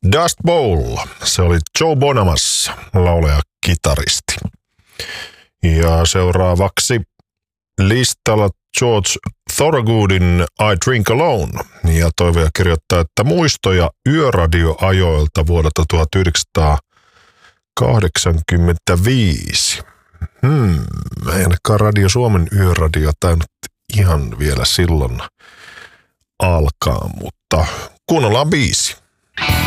Dust Bowl, se oli Joe Bonamassa, laulaja kitaristi. Ja seuraavaksi listalla George Thorogoodin I Drink Alone. Ja toivoja kirjoittaa, että muistoja yöradioajoilta vuodelta 1985. Ei ainakaan Radio Suomen yöradio tainnut ihan vielä silloin alkaa, mutta kuunnellaan biisi.